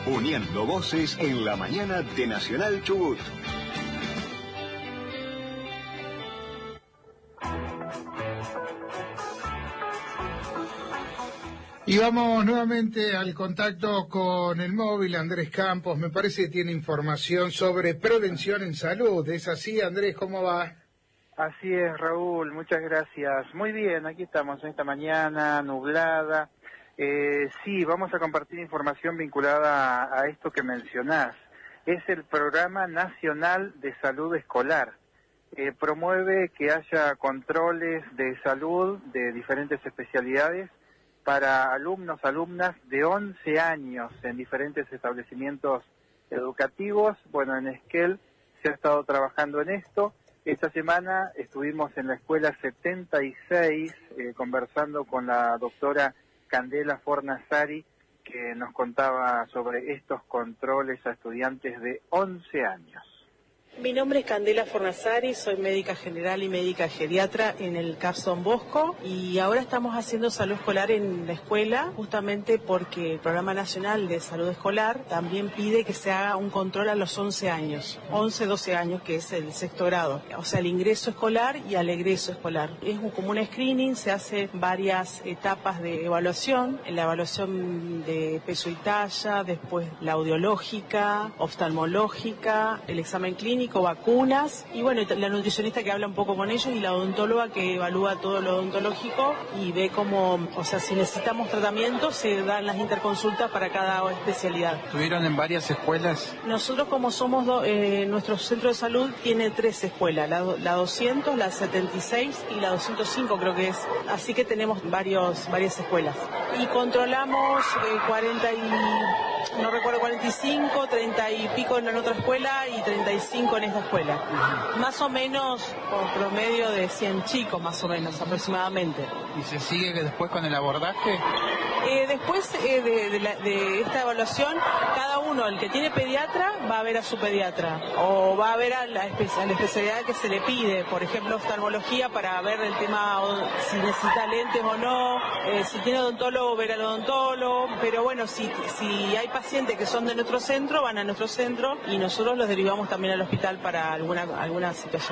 uniendo voces en la mañana de Nacional Chubut. Y vamos nuevamente al contacto con el móvil. Andrés Campos, me parece que tiene información sobre prevención en salud. ¿Es así, Andrés? ¿Cómo va? Así es, Raúl, muchas gracias. Muy bien, aquí estamos en esta mañana nublada. Sí, vamos a compartir información vinculada a esto que mencionás. Es el Programa Nacional de Salud Escolar. Promueve que haya controles de salud de diferentes especialidades para alumnos, alumnas de 11 años en diferentes establecimientos educativos. Bueno, en Esquel se ha estado trabajando en esto. Esta semana estuvimos en la escuela 76 conversando con la doctora Candela Fornasari, que nos contaba sobre estos controles a estudiantes de 11 años. Mi nombre es Candela Fornasari, soy médica general y médica geriatra en el CAF Don Bosco y ahora estamos haciendo salud escolar en la escuela justamente porque el Programa Nacional de Salud Escolar también pide que se haga un control a los 11 años, 11, 12 años, que es el sexto grado, o sea, el ingreso escolar y al egreso escolar. Es como un screening, se hace varias etapas de evaluación, la evaluación de peso y talla, después la audiológica, oftalmológica, el examen clínico, vacunas, y bueno, la nutricionista que habla un poco con ellos y la odontóloga que evalúa todo lo odontológico y ve cómo, o sea, si necesitamos tratamiento, se dan las interconsultas para cada especialidad. ¿Estuvieron en varias escuelas? Nosotros, como somos, nuestro centro de salud tiene 3 escuelas, la 200, la 76 y la 205 creo que es, así que tenemos varias escuelas. Y controlamos 45, 30 y pico en otra escuela y 35 en esta escuela. Más o menos por promedio de 100 chicos, más o menos, aproximadamente. ¿Y se sigue después con el abordaje? Después de esta evaluación, cada uno, el que tiene pediatra, va a ver a su pediatra o va a ver a la especialidad que se le pide, por ejemplo, oftalmología para ver el tema, si necesita lentes o no, si tiene odontólogo, ver al odontólogo, pero bueno, si hay pacientes que son de nuestro centro, van a nuestro centro y nosotros los derivamos también al hospital para alguna situación.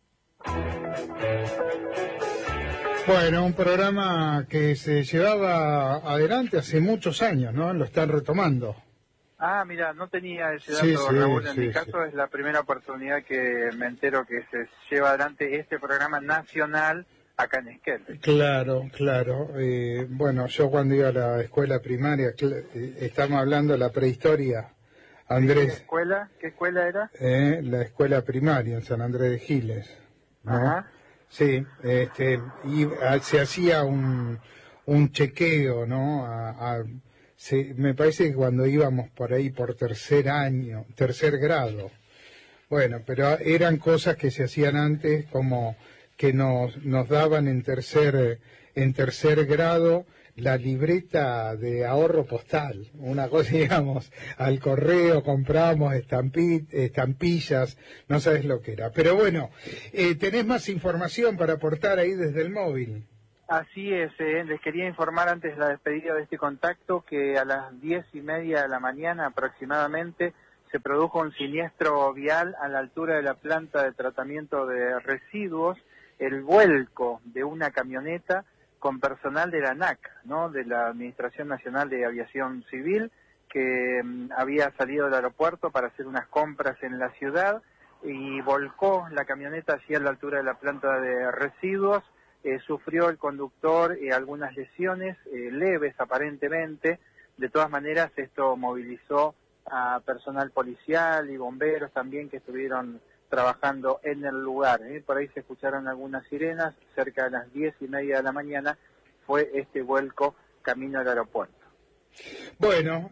Bueno, un programa que se llevaba adelante hace muchos años, ¿no? Lo están retomando. Ah, mira, no tenía ese dato, Raúl. En mi caso es la primera oportunidad que me entero que se lleva adelante este programa nacional acá en Esquel. Claro. Bueno, yo cuando iba a la escuela primaria, estamos hablando de la prehistoria, Andrés. ¿Qué escuela era? La escuela primaria en San Andrés de Giles, ¿no? Ajá. Sí, y se hacía un chequeo, ¿no? Me parece que cuando íbamos por ahí por tercer grado. Bueno, pero eran cosas que se hacían antes, como que nos daban en tercer grado la libreta de ahorro postal, una cosa, digamos, al correo comprábamos estampillas, no sabes lo que era. Pero bueno, tenés más información para aportar ahí desde el móvil. Así es, les quería informar antes de la despedida de este contacto que a las 10:30 de la mañana aproximadamente se produjo un siniestro vial a la altura de la planta de tratamiento de residuos, el vuelco de una camioneta con personal de la ANAC, ¿no? De la Administración Nacional de Aviación Civil, que había salido del aeropuerto para hacer unas compras en la ciudad y volcó la camioneta allí a la altura de la planta de residuos. Sufrió el conductor algunas lesiones leves aparentemente. De todas maneras, esto movilizó a personal policial y bomberos también que estuvieron trabajando en el lugar. Por ahí se escucharon algunas sirenas. Cerca de las 10:30 de la mañana fue este vuelco camino al aeropuerto. Bueno,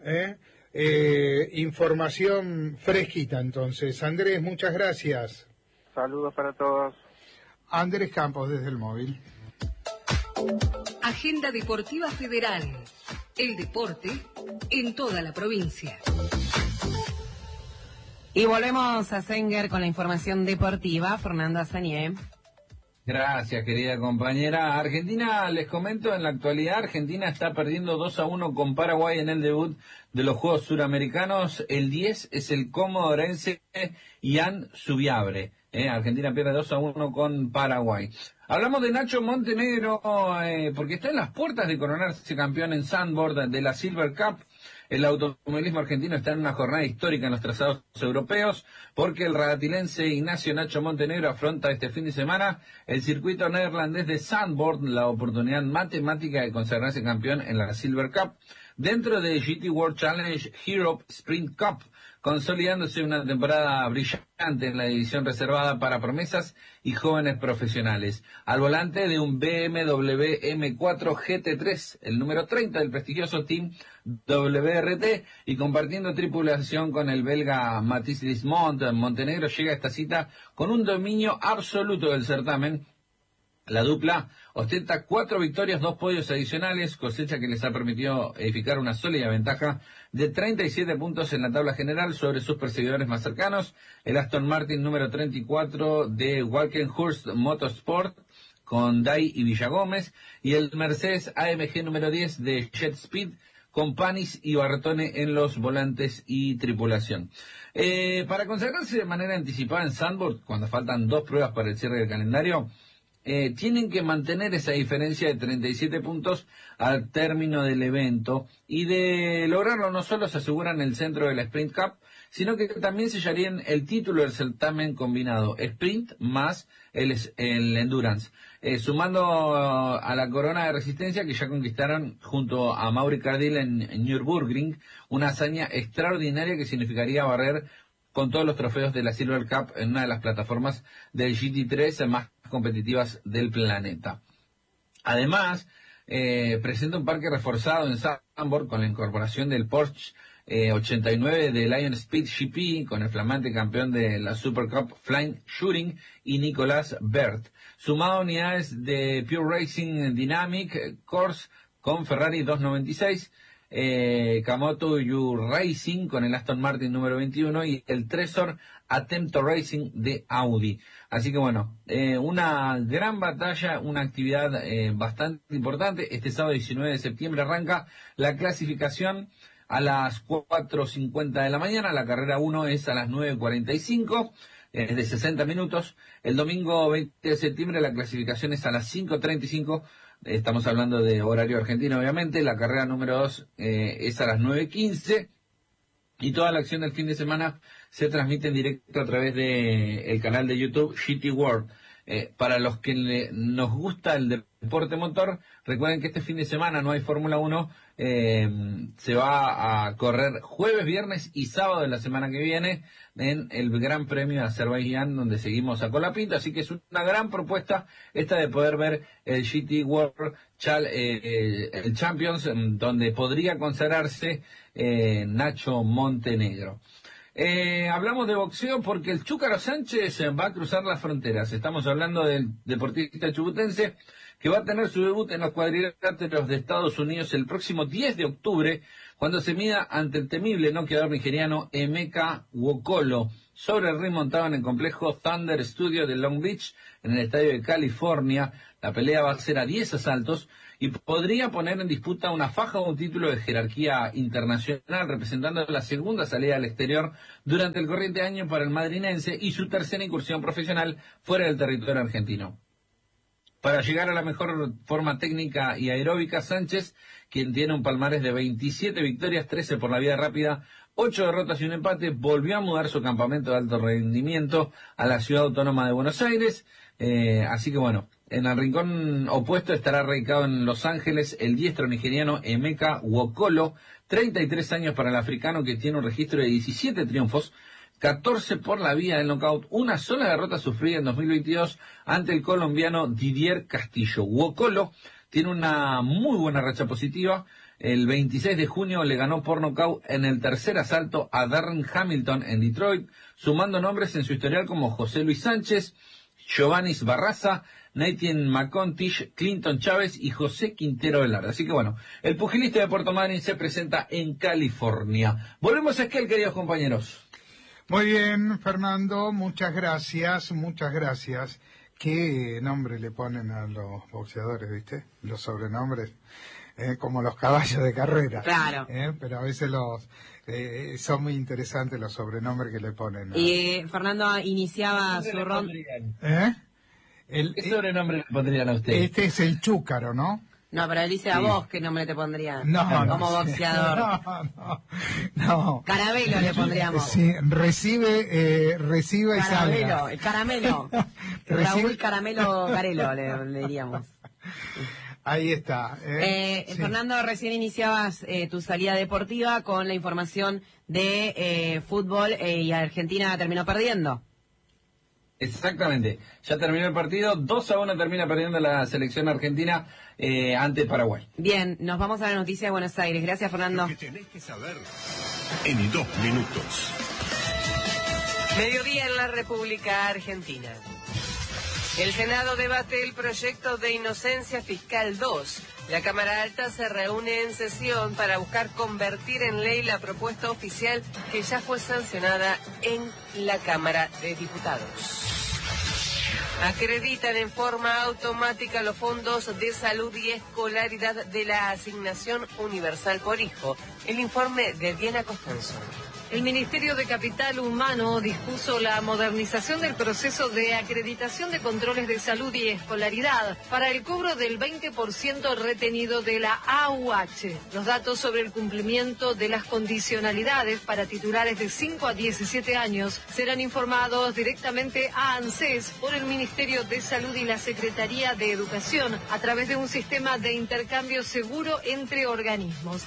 información fresquita entonces. Andrés, muchas gracias. Saludos para todos. Andrés Campos desde el móvil. Agenda Deportiva Federal. El deporte en toda la provincia. Y volvemos a Senguer con la información deportiva. Fernando Azañé. Gracias, querida compañera. Argentina, les comento, en la actualidad Argentina está perdiendo 2-1 con Paraguay en el debut de los Juegos Suramericanos. El 10 es el comodorense Ian Subiabre. Argentina pierde 2-1 con Paraguay. Hablamos de Nacho Montenegro porque está en las puertas de coronarse campeón en sandboard de la Silver Cup. El automovilismo argentino está en una jornada histórica en los trazados europeos porque el radatilense Ignacio Nacho Montenegro afronta este fin de semana el circuito neerlandés de sandboard, la oportunidad matemática de consagrarse campeón en la Silver Cup dentro de GT World Challenge Europe Sprint Cup, consolidándose una temporada brillante en la división reservada para promesas y jóvenes profesionales. Al volante de un BMW M4 GT3, el número 30 del prestigioso Team WRT, y compartiendo tripulación con el belga Mathis Lismont, Montenegro llega a esta cita con un dominio absoluto del certamen. La dupla ostenta 4 victorias, 2 podios adicionales, cosecha que les ha permitido edificar una sólida ventaja de 37 puntos en la tabla general sobre sus perseguidores más cercanos, el Aston Martin número 34 de Walkenhurst Motorsport, con Day y Villagómez, y el Mercedes AMG número 10 de Jet Speed, con Panis y Bartone en los volantes y tripulación. Para consagrarse de manera anticipada en sandboard, cuando faltan 2 pruebas para el cierre del calendario, tienen que mantener esa diferencia de 37 puntos al término del evento, y de lograrlo no solo se aseguran el centro de la Sprint Cup, sino que también sellarían el título del certamen combinado, Sprint más el Endurance, sumando a la corona de resistencia que ya conquistaron junto a Mauri Cardil en Nürburgring, una hazaña extraordinaria que significaría barrer con todos los trofeos de la Silver Cup en una de las plataformas del GT3 más competitivas del planeta. Además, presenta un parque reforzado en sandboard con la incorporación del Porsche 89 de Lion Speed GP, con el flamante campeón de la Super Cup Flying Shooting y Nicolas Bert, sumado a unidades de Pure Racing Dynamic Course con Ferrari 296, Kamoto U Racing con el Aston Martin número 21 y el Tresor Attempto Racing de Audi. Así que bueno, una gran batalla, una actividad bastante importante. Este sábado 19 de septiembre arranca la clasificación a las 4:50 de la mañana. La carrera 1 es a las 9:45, es de 60 minutos. El domingo 20 de septiembre la clasificación es a las 5:35. Estamos hablando de horario argentino, obviamente. La carrera número 2 es a las 9:15. Y toda la acción del fin de semana se transmite en directo a través de el canal de YouTube GT World. Para los que nos gusta el deporte motor, recuerden que este fin de semana no hay Fórmula 1. Se va a correr jueves, viernes y sábado de la semana que viene en el Gran Premio de Azerbaiyán, donde seguimos a Colapinto. Así que es una gran propuesta esta de poder ver el GT World el Champions, donde podría consagrarse Nacho Montenegro. Hablamos de boxeo porque el Chúcaro Sánchez va a cruzar las fronteras. Estamos hablando del deportista chubutense que va a tener su debut en los cuadriláteros de Estados Unidos el próximo 10 de octubre, cuando se mida ante el temible noqueador nigeriano Emeka Nwokolo, sobre el ring montado en el complejo Thunder Studio de Long Beach, en el estadio de California. La pelea va a ser a 10 asaltos y podría poner en disputa una faja o un título de jerarquía internacional, representando la segunda salida al exterior durante el corriente año para el madrinense y su tercera incursión profesional fuera del territorio argentino. Para llegar a la mejor forma técnica y aeróbica, Sánchez, quien tiene un palmarés de 27 victorias, 13 por la vía rápida, 8 derrotas y un empate, volvió a mudar su campamento de alto rendimiento a la ciudad autónoma de Buenos Aires. Así que bueno, en el rincón opuesto estará radicado en Los Ángeles el diestro nigeriano Emeka Nwokolo, 33 años para el africano, que tiene un registro de 17 triunfos, 14 por la vía del knockout, una sola derrota sufrida en 2022 ante el colombiano Didier Castillo. Nwokolo tiene una muy buena racha positiva. El 26 de junio le ganó por nocaut en el tercer asalto a Darren Hamilton en Detroit, sumando nombres en su historial como José Luis Sánchez, Giovannis Barraza, Nathan McContish, Clinton Chávez y José Quintero Velarde. Así que bueno, el pugilista de Puerto Madryn se presenta en California. Volvemos a Esquel, queridos compañeros. Muy bien, Fernando, muchas gracias, muchas gracias. ¿Qué nombre le ponen a los boxeadores, viste? Los sobrenombres, como los caballos de carrera. Claro. Pero a veces son muy interesantes los sobrenombres que le ponen, ¿no? Y Fernando iniciaba su ronda. ¿Qué sobrenombre le pondrían a usted? Este es el Chúcaro, ¿no? No, pero él dice a vos qué nombre te pondría. Como boxeador. No. Caramelo le pondríamos. Sí, recibe y salga. El caramelo. Raúl Caramelo Carelo le diríamos. Ahí está. Sí. Fernando, recién iniciabas tu salida deportiva con la información de fútbol y Argentina terminó perdiendo. Exactamente, ya terminó el partido, 2-1 termina perdiendo la selección argentina ante Paraguay. Bien, nos vamos a la noticia de Buenos Aires. Gracias, Fernando. Lo que tenés que saber en 2 minutos. Mediodía en la República Argentina. El Senado debate el proyecto de inocencia fiscal 2. La Cámara Alta se reúne en sesión para buscar convertir en ley la propuesta oficial que ya fue sancionada en la Cámara de Diputados. Acreditan en forma automática los fondos de salud y escolaridad de la Asignación Universal por Hijo. El informe de Diana Costanzo. El Ministerio de Capital Humano dispuso la modernización del proceso de acreditación de controles de salud y escolaridad para el cobro del 20% retenido de la AUH. Los datos sobre el cumplimiento de las condicionalidades para titulares de 5 a 17 años serán informados directamente a ANSES por el Ministerio de Salud y la Secretaría de Educación a través de un sistema de intercambio seguro entre organismos.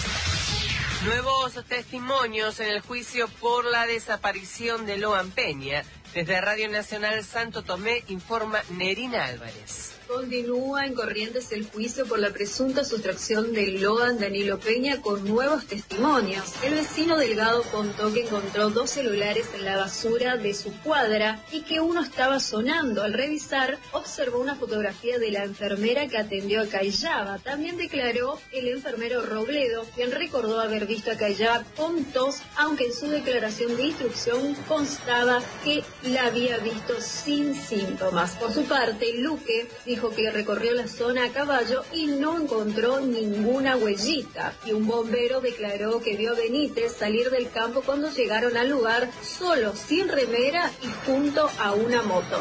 Nuevos testimonios en el juicio por la desaparición de Loan Peña. Desde Radio Nacional Santo Tomé informa Nerina Álvarez. Continúa en Corrientes el juicio por la presunta sustracción del Loan Danilo Peña con nuevos testimonios. El vecino Delgado contó que encontró 2 celulares en la basura de su cuadra y que uno estaba sonando. Al revisar, observó una fotografía de la enfermera que atendió a Cayaba. También declaró el enfermero Robledo, quien recordó haber visto a Cayaba con tos, aunque en su declaración de instrucción constaba que la había visto sin síntomas. Por su parte, Luque dijo que recorrió la zona a caballo y no encontró ninguna huellita. Y un bombero declaró que vio a Benítez salir del campo cuando llegaron al lugar solo, sin remera y junto a una moto.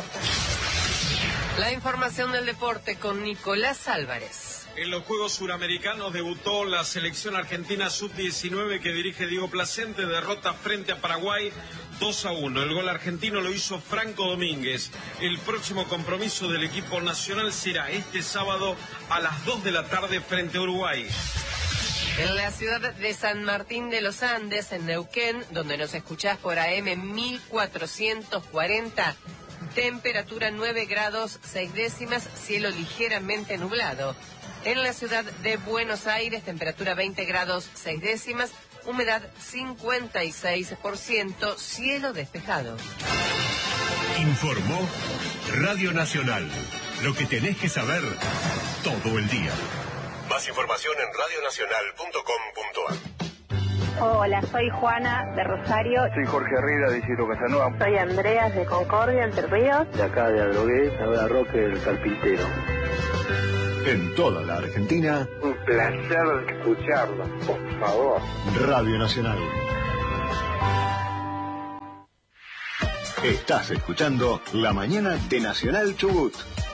La información del deporte con Nicolás Álvarez. En los Juegos Suramericanos debutó la selección argentina sub-19 que dirige Diego Placente, derrota frente a Paraguay 2-1. El gol argentino lo hizo Franco Domínguez. El próximo compromiso del equipo nacional será este sábado a las 2 de la tarde frente a Uruguay. En la ciudad de San Martín de los Andes, en Neuquén, donde nos escuchás por AM 1440, temperatura 9 grados 6 décimas, cielo ligeramente nublado. En la ciudad de Buenos Aires, temperatura 20 grados 6 décimas, humedad 56%, cielo despejado. Informó Radio Nacional. Lo que tenés que saber todo el día. Más información en radionacional.com.ar. Hola, soy Juana de Rosario. Soy Jorge Herrera de Isidro Casanova. Soy Andreas de Concordia, Entre Ríos. De acá de Adrogué, Sabela Roque del Carpintero. En toda la Argentina. Un placer escucharlo, por favor. Radio Nacional. Estás escuchando La Mañana de Nacional Chubut.